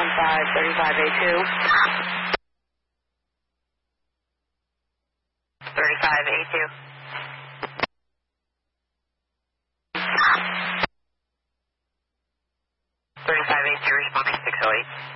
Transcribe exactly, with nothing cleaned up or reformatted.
one five, thirty-five A two. thirty-five A two. thirty-five A two responding six oh eight.